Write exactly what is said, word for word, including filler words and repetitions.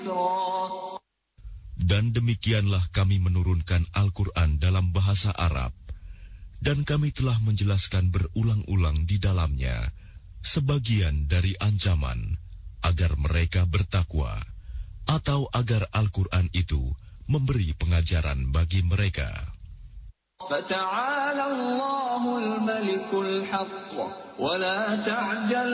Dan demikianlah kami menurunkan Al-Quran dalam bahasa Arab, dan kami telah menjelaskan berulang-ulang di dalamnya sebagian dari ancaman agar mereka bertakwa, atau agar Al-Quran itu memberi pengajaran bagi mereka. فَتَعَالَى اللَّهُ الْمَلِكُ الْحَقُّ وَلَا تَعْجَلْ